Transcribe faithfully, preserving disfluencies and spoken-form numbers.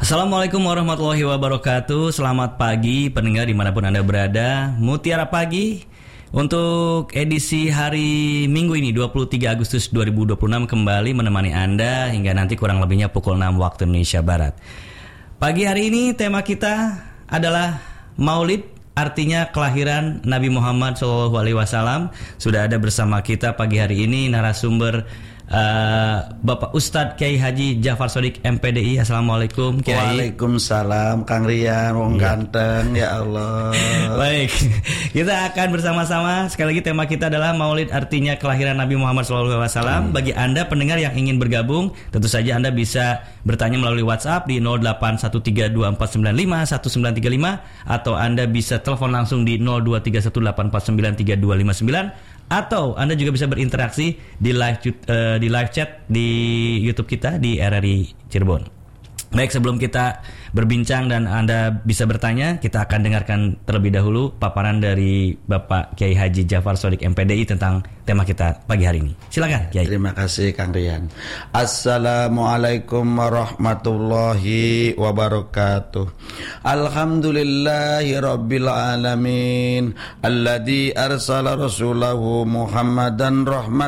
Assalamualaikum warahmatullahi wabarakatuh. Selamat pagi pendengar dimanapun Anda berada. Mutiara Pagi untuk edisi hari Minggu ini dua puluh tiga Agustus dua ribu dua puluh enam kembali menemani Anda hingga nanti kurang lebihnya pukul enam waktu Indonesia Barat. Pagi hari ini tema kita adalah Maulid, artinya kelahiran Nabi Muhammad shallallahu alaihi wasallam. Sudah ada bersama kita pagi hari ini narasumber Uh, Bapak Ustadz Kiai Haji Jafar Shodiq M P D I. Assalamualaikum Kiai. Waalaikumsalam Kang Rian, wong ya. Ganteng, ya Allah. Baik, kita akan bersama-sama. Sekali lagi tema kita adalah Maulid, artinya kelahiran Nabi Muhammad shallallahu alaihi wasallam. hmm. Bagi Anda pendengar yang ingin bergabung, tentu saja Anda bisa bertanya melalui WhatsApp di nol delapan satu tiga dua empat sembilan lima satu sembilan tiga lima, atau Anda bisa telepon langsung di nol dua tiga satu delapan empat sembilan tiga dua lima sembilan, atau Anda juga bisa berinteraksi di live uh, di live chat di YouTube kita di R R I Cirebon. Baik, sebelum kita berbincang dan Anda bisa bertanya, kita akan dengarkan terlebih dahulu paparan dari Bapak Kiai Haji Jafar Shodiq M P D I tentang tema kita pagi hari ini. Silakan Kiai. Terima kasih Kang Rian. Assalamualaikum warahmatullahi wabarakatuh. Alhamdulillahi rabbil alamin alladzi arsala rasulahu Muhammadan rahmatan